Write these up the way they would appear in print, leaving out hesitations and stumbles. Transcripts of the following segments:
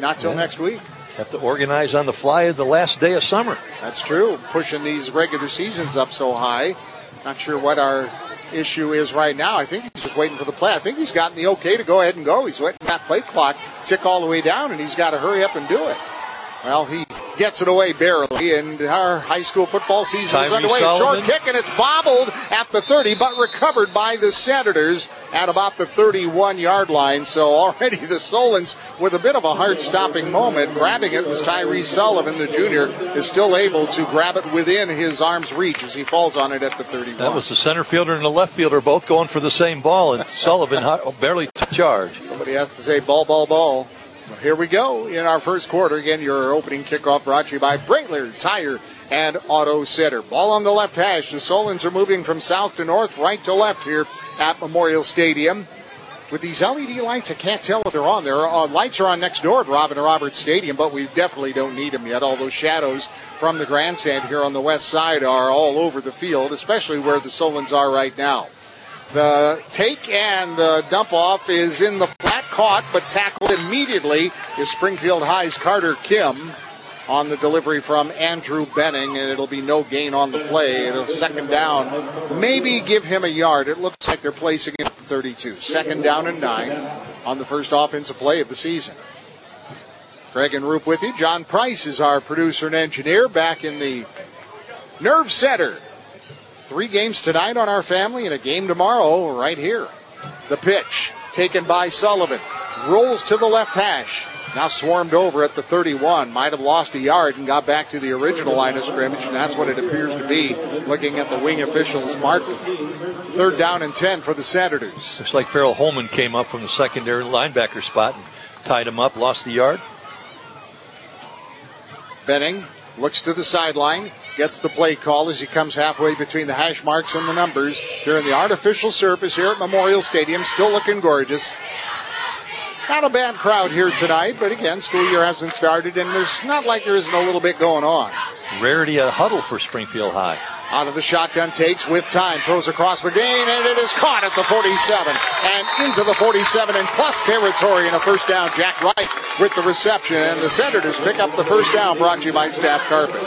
not till next week. Have to organize on the fly the last day of summer. That's true. Pushing these regular seasons up so high. Not sure what our issue is right now. I think he's just waiting for the play. I think he's gotten the okay to go ahead and go. He's letting that play clock tick all the way down, and he's got to hurry up and do it. Well, he gets it away barely, and our high school football season is underway. Short kick, and it's bobbled at the 30, but recovered by the Senators at about the 31-yard line. So already the Solons with a bit of a heart-stopping moment. Grabbing it was Tyree Sullivan, the junior, is still able to grab it within his arm's reach as he falls on it at the 31. That was the center fielder and the left fielder both going for the same ball, and Sullivan barely took charge. Somebody has to say ball, ball, ball. Here we go in our first quarter. Again, your opening kickoff brought to you by Breitler Tire and Auto Center. Ball on the left hash. The Solons are moving from south to north, right to left here at Memorial Stadium. With these LED lights, I can't tell if they're on. Their lights are on next door at Robin Roberts Stadium, but we definitely don't need them yet. All those shadows from the grandstand here on the west side are all over the field, especially where the Solons are right now. The take and the dump off is in the flat, caught, but tackled immediately is Springfield High's Carter Kim on the delivery from Andrew Benning, and it'll be no gain on the play. It'll second down, maybe give him a yard. It looks like they're placing it at the 32. Second down and 9 on the first offensive play of the season. Greg and Roop with you. John Price is our producer and engineer back in the Nerve Center. 3 games tonight on our family and a game tomorrow right here. The pitch taken by Sullivan. Rolls to the left hash. Now swarmed over at the 31. Might have lost a yard and got back to the original line of scrimmage, and that's what it appears to be looking at the wing officials' mark. Third down and 10 for the Senators. Looks like Farrell Holman came up from the secondary linebacker spot and tied him up, lost the yard. Benning looks to the sideline. Gets the play call as he comes halfway between the hash marks and the numbers. They're in the artificial surface here at Memorial Stadium, still looking gorgeous. Not a bad crowd here tonight, but again, school year hasn't started, and there's not like there isn't a little bit going on. Rarity of huddle for Springfield High. Out of the shotgun, takes with time, throws across the gain, and it is caught at the 47 and into the 47 and plus territory, and a first down. Jack Wright with the reception, and the Senators pick up the first down, brought to you by Staff Carpet.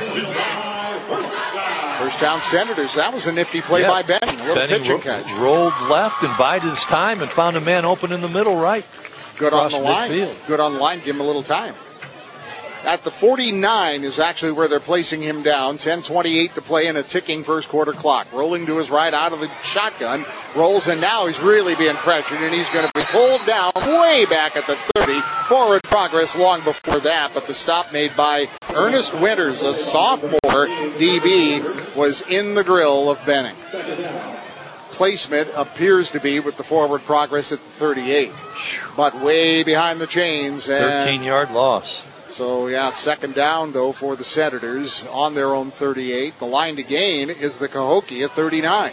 First down Senators. That was a nifty play by Benning. A little pitch and catch. Rolled left and bided his time and found a man open in the middle right. Good on the line. Midfield. Good on the line. Give him a little time. At the 49 is actually where they're placing him down. 10:28 to play in a ticking first quarter clock. Rolling to his right out of the shotgun. Rolls, and now he's really being pressured, and he's going to be pulled down way back at the 30. Forward progress long before that, but the stop made by Ernest Winters, a sophomore DB, was in the grill of Benning. Placement appears to be with the forward progress at 38, but way behind the chains. 13-yard loss. So, yeah, second down, though, for the Senators on their own 38. The line to gain is the Cahokia 39.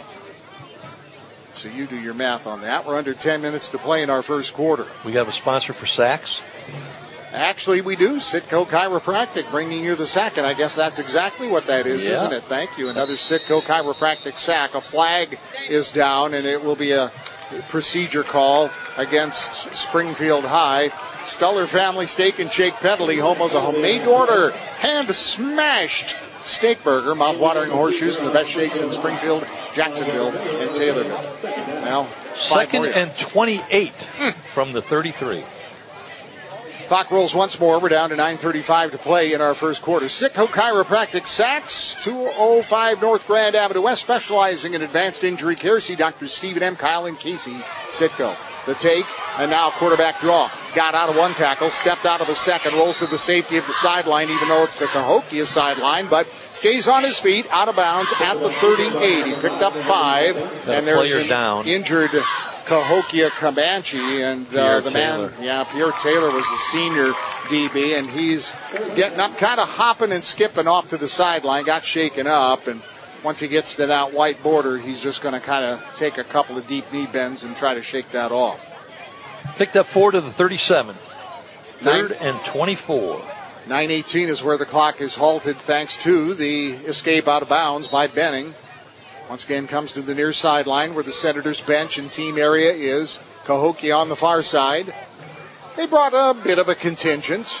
So you do your math on that. We're under 10 minutes to play in our first quarter. We have a sponsor for sacks? Actually, we do. Sitco Chiropractic bringing you the sack, and I guess that's exactly what that is, isn't it? Thank you. Another Sitco Chiropractic sack. A flag is down, and it will be a procedure call against Springfield High. Stuller Family Steak and Shake Penalty, home of the homemade order, hand-smashed steak burger, mouth-watering horseshoes, and the best shakes in Springfield, Jacksonville, and Taylorville. Now, second and 28 from the 33. Clock rolls once more. We're down to 9:35 to play in our first quarter. Sitco Chiropractic Sacks, 205 North Grand Avenue West, specializing in advanced injury care. See Dr. Stephen M. Kyle and Casey Sitco. The take, and now quarterback draw. Got out of one tackle, stepped out of a second, rolls to the safety of the sideline, even though it's the Cahokia sideline, but stays on his feet, out of bounds at the 38. He picked up 5, and there's an injured Cahokia Comanche, and the man, Pierre Taylor was the senior DB, and he's getting up, kind of hopping and skipping off to the sideline, got shaken up, and once he gets to that white border, he's just going to kind of take a couple of deep knee bends and try to shake that off. Picked up 4 to the 37. Third and 24. 9:18 is where the clock is halted thanks to the escape out of bounds by Benning. Once again comes to the near sideline where the Senators bench and team area is. Cahokia on the far side. They brought a bit of a contingent.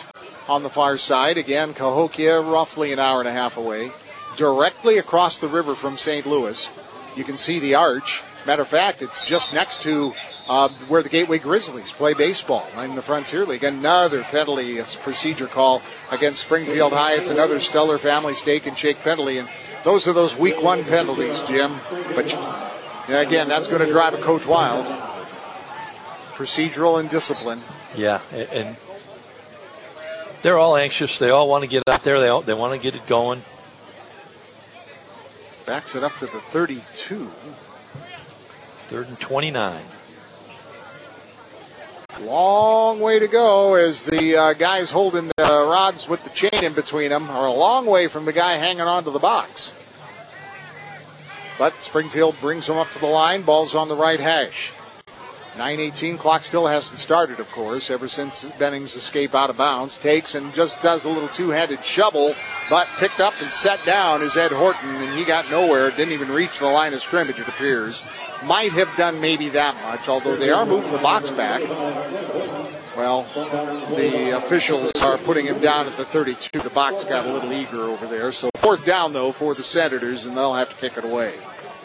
on the far side. Again, Cahokia roughly an hour and a half away. Directly across the river from St. Louis. You can see the arch. Matter of fact, it's just next to where the Gateway Grizzlies play baseball in the Frontier League. Another penalty, a procedure call against Springfield High. It's another Stellar Family Steak and Shake penalty. And those are those week one penalties, Jim. But again, that's going to drive a coach wild. Procedural and discipline. Yeah, and they're all anxious. They all want to get out there. They want to get it going. Backs it up to the 32. 3rd and 29. Long way to go as the guys holding the rods with the chain in between them are a long way from the guy hanging onto the box. But Springfield brings them up to the line. Ball's on the right hash. 9:18, clock still hasn't started, of course, ever since Benning's escape out of bounds. Takes and just does a little two-handed shovel, but picked up and set down is Ed Horton, and he got nowhere. Didn't even reach the line of scrimmage, it appears. Might have done maybe that much, although they are moving the box back. Well, the officials are putting him down at the 32. The box got a little eager over there. So 4th down, though, for the Senators, and they'll have to kick it away.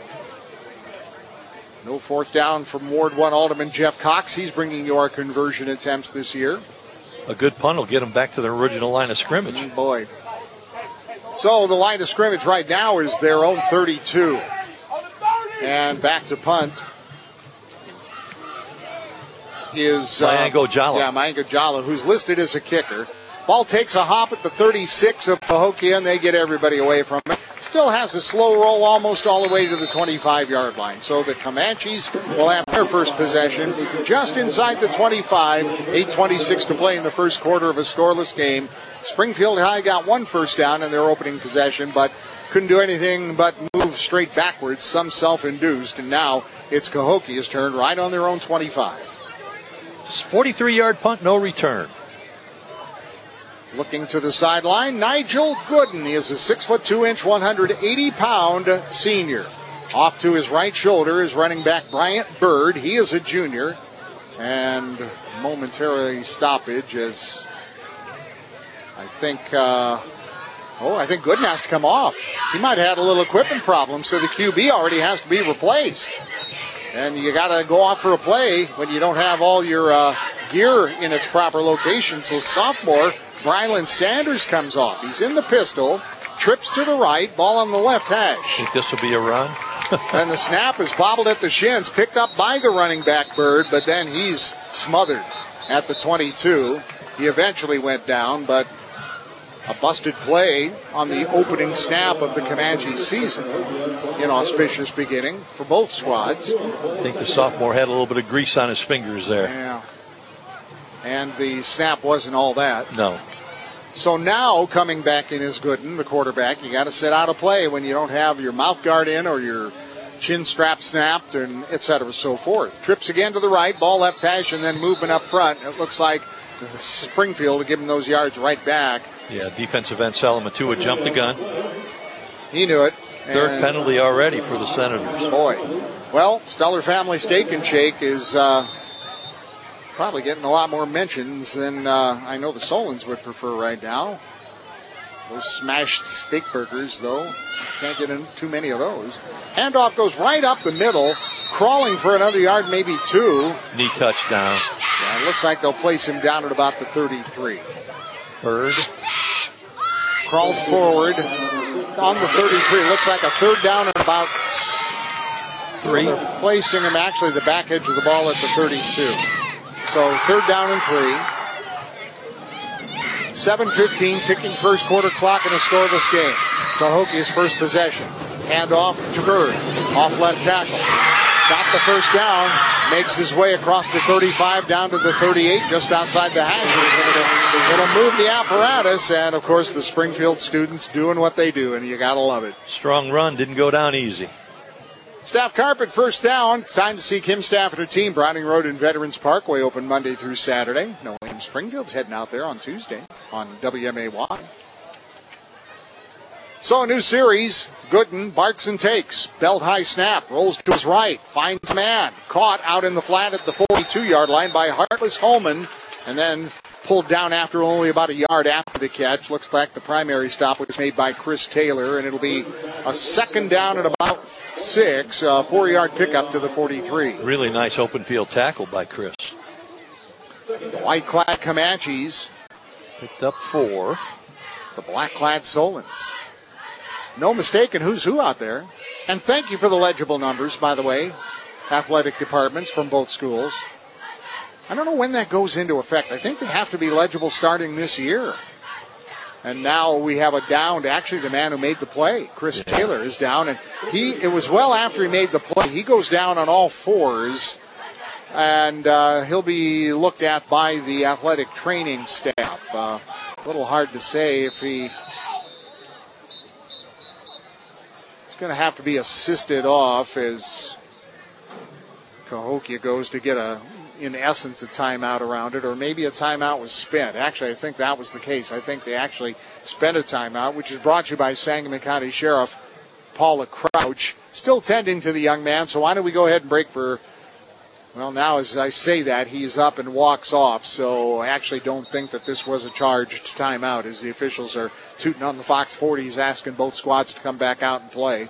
No 4th down from Ward 1 Alderman Jeff Cox. He's bringing you our conversion attempts this year. A good punt will get them back to their original line of scrimmage. Boy. So the line of scrimmage right now is their own 32. And back to punt is Mayango Jala. Yeah, Mayango Jala, who's listed as a kicker. Ball takes a hop at the 36 of Cahokia, and they get everybody away from it. Still has a slow roll almost all the way to the 25-yard line. So the Comanches will have their first possession just inside the 25. 8:26 to play in the first quarter of a scoreless game. Springfield High got one first down in their opening possession, but couldn't do anything but move straight backwards, some self-induced. And now it's Cahokia's turn right on their own 25. 43-yard punt, no return. Looking to the sideline, Nigel Gooden. He is a 6'2", 180-pound senior. Off to his right shoulder is running back Bryant Bird. He is a junior. And momentary stoppage as I think Gooden has to come off. He might have had a little equipment problem, so the QB already has to be replaced. And you got to go off for a play when you don't have all your gear in its proper location. So sophomore Brylan Sanders comes off. He's in the pistol, trips to the right, ball on the left hash. Think this will be a run? And the snap is bobbled at the shins, picked up by the running back Bird, but then he's smothered at the 22. He eventually went down, but a busted play on the opening snap of the Comanche season. Inauspicious beginning for both squads. I think the sophomore had a little bit of grease on his fingers there. Yeah. And the snap wasn't all that. No. So now coming back in is Gooden, the quarterback. You got to sit out a play when you don't have your mouth guard in or your chin strap snapped, and et cetera, so forth. Trips again to the right, ball left hash, and then movement up front. It looks like Springfield will give him those yards right back. Yeah, defensive end Salamatua jumped the gun. He knew it. Third penalty already for the Senators. Boy. Well, Stellar Family Steak and Shake is probably getting a lot more mentions than I know the Solons would prefer right now. Those smashed steak burgers, though, can't get in too many of those. Handoff goes right up the middle, crawling for another yard, maybe two. Knee touchdown. Yeah, it looks like they'll place him down at about the 33. Bird crawled forward on the 33. Looks like a third down and about 3. Well, they're placing him actually the back edge of the ball at the 32. So third down and 3. 7:15 ticking first quarter clock in a scoreless game. Cahokia's first possession. Handoff to Bird. Off left tackle. Got the first down. Makes his way across the 35 down to the 38 just outside the hashes. It'll move the apparatus. And, of course, the Springfield students doing what they do. And you got to love it. Strong run. Didn't go down easy. Staff Carpet first down. It's time to see Kim Staff and her team. Browning Road and Veterans Parkway open Monday through Saturday. No, Springfield's heading out there on Tuesday on WMAY. So a new series. Gooden barks and takes. Belt high snap. Rolls to his right. Finds man. Caught out in the flat at the 42-yard line by Heartless Holman. And then pulled down after only about a yard after the catch. Looks like the primary stop was made by Chris Taylor, and it'll be a second down at about 6, a 4-yard pickup to the 43. Really nice open field tackle by Chris. The white-clad Comanches picked up 4. The black-clad Solons. No mistaking who's who out there. And thank you for the legible numbers, by the way, athletic departments from both schools. I don't know when that goes into effect. I think they have to be legible starting this year. And now we have a down to actually the man who made the play. Chris Taylor is down, and it was well after he made the play. He goes down on all 4s, and he'll be looked at by the athletic training staff. A little hard to say if he's going to have to be assisted off as Cahokia goes to get in essence, a timeout around it, or maybe a timeout was spent. Actually, I think that was the case. I think they actually spent a timeout, which is brought to you by Sangamon County Sheriff Paula Crouch, still tending to the young man. So why don't we go ahead and break for, well, now as I say that, he's up and walks off. So I actually don't think that this was a charged timeout, as the officials are tooting on the Fox 40s, asking both squads to come back out and play.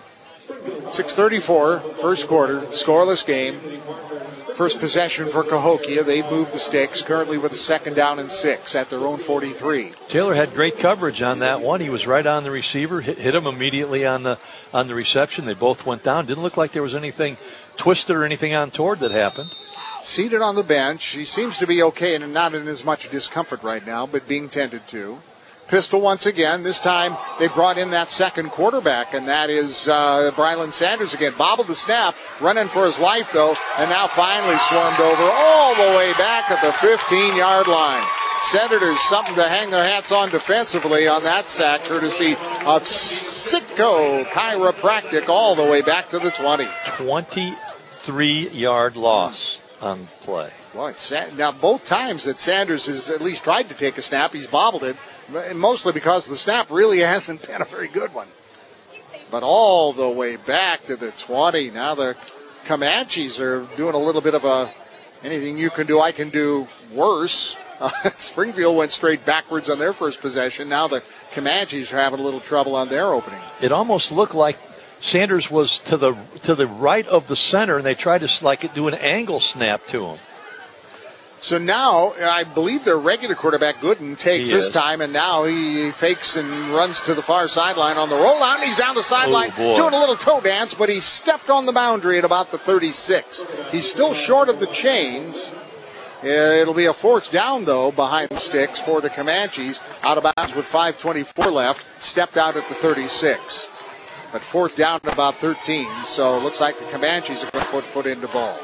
6:34, first quarter, scoreless game. First possession for Cahokia. They've moved the sticks, currently with a second down and 6 at their own 43. Taylor had great coverage on that one. He was right on the receiver, hit him immediately on the reception. They both went down. Didn't look like there was anything twisted or anything untoward that happened. Seated on the bench. He seems to be okay and not in as much discomfort right now, but being tended to. Pistol once again. This time they brought in that second quarterback, and that is Brylan Sanders again. Bobbled the snap, running for his life, though, and now finally swarmed over all the way back at the 15-yard line. Senators something to hang their hats on defensively on that sack, courtesy of Sitco Chiropractic, all the way back to the 20. 23-yard loss on play. Well, now both times that Sanders has at least tried to take a snap, he's bobbled it, mostly because the snap really hasn't been a very good one. But all the way back to the 20. Now the Comanches are doing a little bit of anything you can do, I can do worse. Springfield went straight backwards on their first possession. Now the Comanches are having a little trouble on their opening. It almost looked like Sanders was to the right of the center, and they tried to do an angle snap to him. So now, I believe their regular quarterback, Gooden, takes his time, and now he fakes and runs to the far sideline on the rollout, and he's down the sideline doing a little toe dance, but he stepped on the boundary at about the 36. He's still short of the chains. It'll be a fourth down, though, behind the sticks for the Comanches, out of bounds with 5:24 left, stepped out at the 36. But fourth down at about 13, so it looks like the Comanches are going to put foot into ball.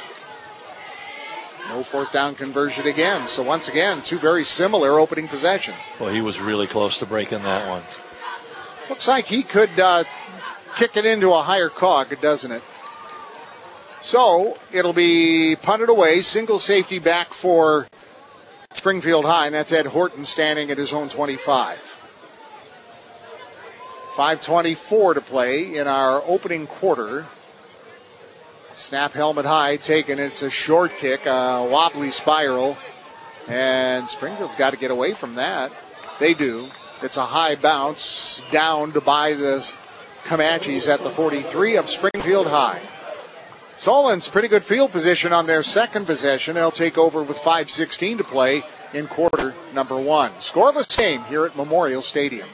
No fourth down conversion again. So once again, two very similar opening possessions. Well, he was really close to breaking that one. Looks like he could kick it into a higher cog, doesn't it? So it'll be punted away. Single safety back for Springfield High, and that's Ed Horton standing at his own 25. 5:24 to play in our opening quarter. Snap helmet high taken. It's a short kick, a wobbly spiral. And Springfield's got to get away from that. They do. It's a high bounce down to by the Comanches at the 43 of Springfield High. Solon's pretty good field position on their second possession. They'll take over with 5:16 to play in quarter number 1. Scoreless game here at Memorial Stadium.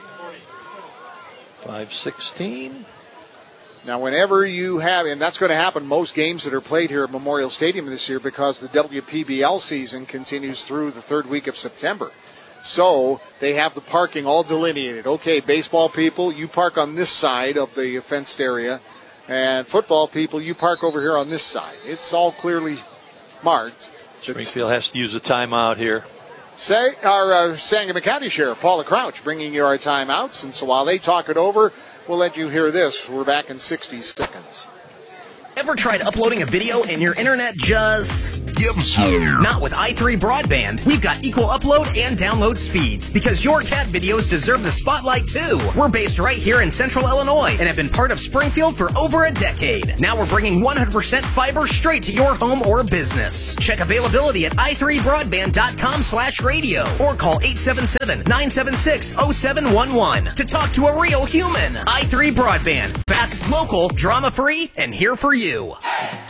5:16. Now, whenever you have, and that's going to happen most games that are played here at Memorial Stadium this year because the WPBL season continues through the third week of September. So they have the parking all delineated. Okay, baseball people, you park on this side of the fenced area, and football people, you park over here on this side. It's all clearly marked. Springfield has to use a timeout here. Our Sangamon County Sheriff, Paula Crouch, bringing you our timeouts. And so while they talk it over, we'll let you hear this. We're back in 60 seconds. Ever tried uploading a video and your internet just gives you? Not with i3 Broadband. We've got equal upload and download speeds because your cat videos deserve the spotlight too. We're based right here in Central Illinois and have been part of Springfield for over a decade. Now we're bringing 100% fiber straight to your home or business. Check availability at i3broadband.com/radio or call 877-976-0711 to talk to a real human. i3 Broadband. Fast, local, drama-free, and here for you.